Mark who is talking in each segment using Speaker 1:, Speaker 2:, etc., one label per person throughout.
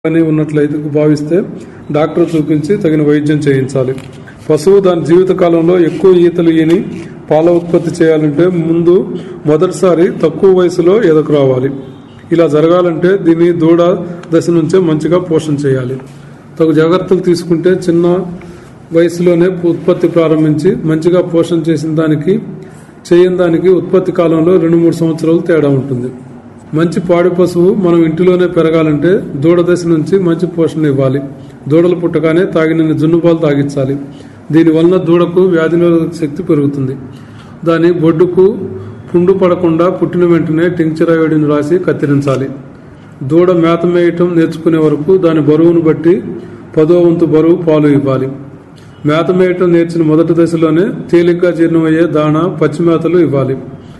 Speaker 1: అని ఉన్నట్లయితే భావిస్తే డాక్టర్ చూపించి తగిన వైద్యం చేయించాలి. పశువు దాని జీవిత కాలంలో ఎక్కువ ఈతలు ఈని పాల ఉత్పత్తి చేయాలంటే మొదటిసారి తక్కువ వయసులో ఎదకు రావాలి. ఇలా జరగాలంటే దీన్ని దూడ దశ నుంచే మంచిగా పోషణ చేయాలి. తగు జాగ్రత్తలు తీసుకుంటే చిన్న వయసులోనే ఉత్పత్తి ప్రారంభించి మంచిగా పోషణ చేసిన దానికి ఉత్పత్తి కాలంలో 2-3 సంవత్సరాలు తేడా ఉంటుంది. మంచి పాడి పశువు మనం ఇంటిలోనే పెరగాలంటే దూడ దశ నుంచి మంచి పోషణ ఇవ్వాలి. దూడలు పుట్టగానే తాగినన్ని జున్నుపాలు తాగించాలి. దీనివలన దూడకు వ్యాధి నిరోధక శక్తి పెరుగుతుంది. దాని బొడ్డుకు పుండు పడకుండా పుట్టిన వెంటనే టింక్చర్ అయోడిన్ రాసి కత్తిరించాలి. దూడ మేత మేయటం నేర్చుకునే వరకు దాని బరువును బట్టి 10వ వంతు బరువు పాలు ఇవ్వాలి. మేత మేయటం నేర్చిన మొదటి దశలోనే తేలిగ్గా జీర్ణమయ్యే దాణా, పచ్చి మేతలు ఇవ్వాలి.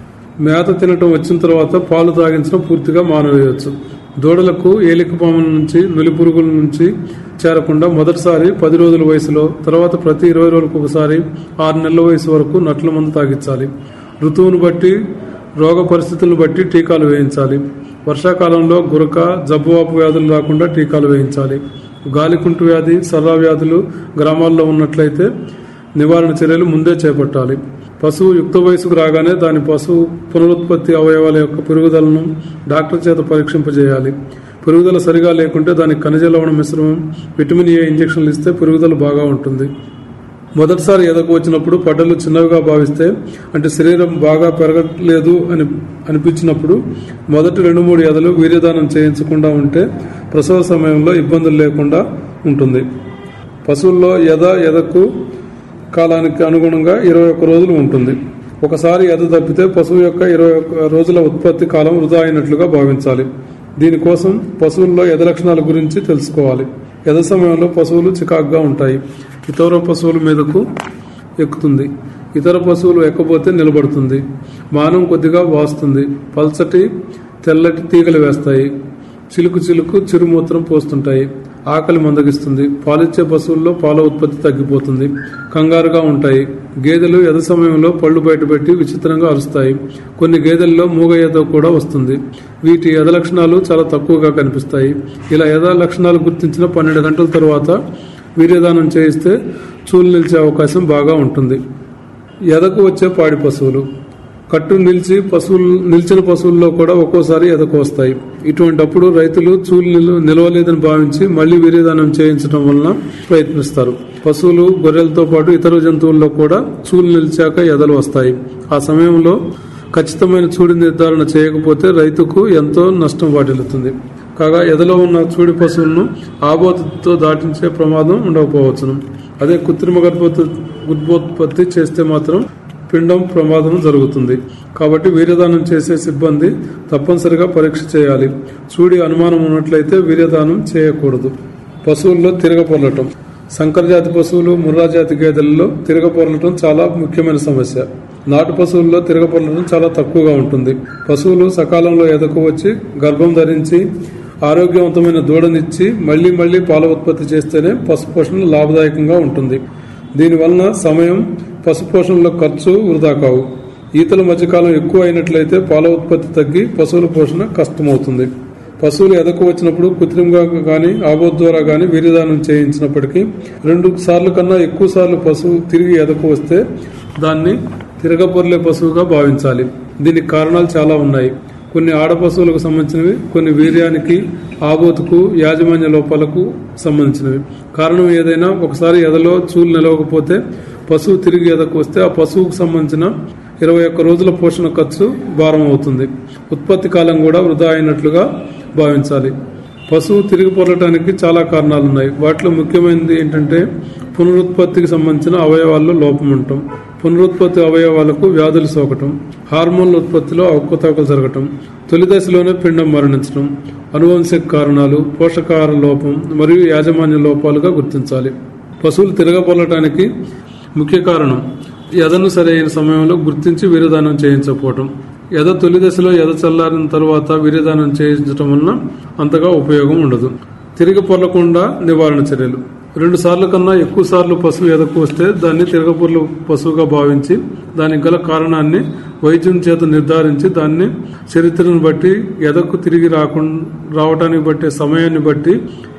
Speaker 1: మేత తినటం వచ్చిన తర్వాత పాలు తాగించడం పూర్తిగా మానవేయవచ్చు. దూడలకు ఏలికపాముల నుంచి, నులి పురుగుల నుంచి చేరకుండా మొదటిసారి 10 రోజుల వయసులో, తర్వాత ప్రతి 20 రోజులకు ఒకసారి 6 నెలల వయసు వరకు నట్ల మందు తాగించాలి. ఋతువును బట్టి, రోగ పరిస్థితులను బట్టి టీకాలు వేయించాలి. వర్షాకాలంలో గురక, జబ్బువాపు వ్యాధులు రాకుండా టీకాలు వేయించాలి. గాలికుంటు వ్యాధి, సర్రా వ్యాధులు గ్రామాల్లో ఉన్నట్లయితే నివారణ చర్యలు ముందే చేపట్టాలి. పశువు యుక్త వయసుకు రాగానే దాని పశువు పునరుత్పత్తి అవయవాల యొక్క పెరుగుదలను డాక్టర్ చేత పరీక్షింపజేయాలి. పెరుగుదల సరిగా లేకుంటే దానికి ఖనిజ లవణ మిశ్రమం, విటమిన్ ఏ ఇంజెక్షన్లు ఇస్తే పెరుగుదల బాగా ఉంటుంది. మొదటిసారి ఎదకు వచ్చినప్పుడు పడ్డలు చిన్నవిగా భావిస్తే, అంటే శరీరం బాగా పెరగలేదు అని అనిపించినప్పుడు మొదటి 2-3 ఎదలు వీర్యదానం చేయించకుండా ఉంటే ప్రసవ సమయంలో ఇబ్బందులు లేకుండా ఉంటుంది. పశువుల్లో ఎదకు కాలానికి అనుగుణంగా 21 రోజులు ఉంటుంది. ఒకసారి ఎద తప్పితే పశువు యొక్క 21 రోజుల ఉత్పత్తి కాలం వృధా అయినట్లుగా భావించాలి. దీనికోసం పశువుల్లో ఎద లక్షణాల గురించి తెలుసుకోవాలి. ఎద సమయంలో పశువులు చికాకుగా ఉంటాయి. ఇతర పశువుల మీదకు ఎక్కుతుంది. ఇతర పశువులు ఎక్కబోతే నిలబడుతుంది. మానం కొద్దిగా వాస్తుంది. పల్చటి తెల్లటి తీగలు వేస్తాయి. చిలుకు చిరుమూత్రం పోస్తుంటాయి. ఆకలి మందగిస్తుంది. పాలిచ్చే పశువుల్లో పాల ఉత్పత్తి తగ్గిపోతుంది. కంగారుగా ఉంటాయి. గేదెలు ఎద సమయంలో పళ్ళు బయటపెట్టి విచిత్రంగా అరుస్తాయి. కొన్ని గేదెల్లో మూగ ఎద కూడా వస్తుంది. వీటి ఎద లక్షణాలు చాలా తక్కువగా కనిపిస్తాయి. ఇలా ఎద లక్షణాలు గుర్తించిన 12 గంటల తర్వాత వీర్యదానం చేయిస్తే చూలు నిలిచే అవకాశం బాగా ఉంటుంది. ఎదకు వచ్చే పాడి పశువులు కట్టు నిలిచిన పశువుల్లో కూడా ఒక్కోసారి ఎదకు వస్తాయి. ఇటువంటప్పుడు రైతులు చూలు నిలవలేదని భావించి మళ్లీ వీర్యదానం చేయించడం వలన ప్రయత్నిస్తారు. పశువులు, గొర్రెలతో పాటు ఇతర జంతువుల్లో కూడా చూలు నిలిచాక ఎదలు వస్తాయి. ఆ సమయంలో ఖచ్చితమైన చూడి నిర్ధారణ చేయకపోతే రైతుకు ఎంతో నష్టం వాటిల్లుతుంది. కాగా ఎదలో ఉన్న చూడి పశువులను ఆబోతుతో దాటించే ప్రమాదం ఉండకపోవచ్చును. అదే కృత్రిమ గర్భోత్పత్తి చేస్తే మాత్రం పిండం ప్రమాదం జరుగుతుంది. కాబట్టి వీర్యదానం చేసే సిబ్బంది తప్పనిసరిగా పరీక్ష చేయాలి. చూడి అనుమానం ఉన్నట్లయితే వీర్యదానం చేయకూడదు. పశువుల్లో తిరగపొరలటం. సంకరజాతి పశువులు, ముర్రా జాతి గేదెలలో తిరగపొరలటం చాలా ముఖ్యమైన సమస్య. నాటు పశువుల్లో తిరగపొరలటం చాలా తక్కువగా ఉంటుంది. పశువులు సకాలంలో ఎదకు వచ్చి గర్భం ధరించి ఆరోగ్యవంతమైన దూడనిచ్చి మళ్లీ పాల ఉత్పత్తి చేస్తేనే పశుపోషణ లాభదాయకంగా ఉంటుంది. దీనివలన సమయం, పశుపోషణలో ఖర్చు వృధా కావు. ఈతల మధ్యకాలం ఎక్కువ అయినట్లయితే పాల ఉత్పత్తి తగ్గి పశువుల పోషణ కష్టమవుతుంది. పశువులు ఎదకు వచ్చినప్పుడు కృత్రిమంగా గాని, ఆబోత్ ద్వారా గాని వీర్యదానం చేయించినప్పటికీ 2 సార్లు కన్నా ఎక్కువ సార్లు పశువు తిరిగి ఎదకు వస్తే దాన్ని తిరగపొర్లే పశువుగా భావించాలి. దీనికి కారణాలు చాలా ఉన్నాయి. కొన్ని ఆడ పశువులకు సంబంధించినవి, కొన్ని వీర్యానికి, ఆబోతుకు, యాజమాన్య లోపాలకు సంబంధించినవి. కారణం ఏదైనా ఒకసారి ఎదలో చూలు నిలవకపోతే పశువు తిరిగి ఎదకు వస్తే ఆ పశువుకు సంబంధించిన 21 రోజుల పోషణ ఖర్చు భారం అవుతుంది. ఉత్పత్తి కాలం కూడా వృధా అయినట్లుగా భావించాలి. పశువు తిరిగి పొరలటానికి చాలా కారణాలున్నాయి. వాటిలో ముఖ్యమైనది ఏంటంటే పునరుత్పత్తికి సంబంధించిన అవయవాల్లో లోపం ఉండటం, పునరుత్పత్తి అవయవాలకు వ్యాధులు సోకటం, హార్మోన్ల ఉత్పత్తిలో అవకతవకలు జరగటం, తొలి దశలోనే పిండం మరణించడం, అనువంశిక కారణాలు, పోషకాహార లోపం మరియు యాజమాన్య లోపాలుగా గుర్తించాలి. పశువులు తిరగబొల్లటానికి ముఖ్య కారణం ఎదను సరైన సమయంలో గుర్తించి వీర్యదానం చేయించకపోవటం. ఎద తొలి దశలో ఎద చల్లారిన తర్వాత వీర్యదానం చేయించడం వలన అంతగా ఉపయోగం ఉండదు. తిరిగి పొరలకుండా నివారణ చర్యలు. 2 సార్లు కన్నా ఎక్కువ సార్లు పశువు ఎదకు వస్తే దాన్ని తిరగపొర్ల పశువుగా భావించి దానికి గల కారణాన్ని వైద్యం చేత నిర్ధారించి దాన్ని చరిత్రను బట్టి, ఎదకు తిరిగి రావటానికి బట్టే సమయాన్ని బట్టి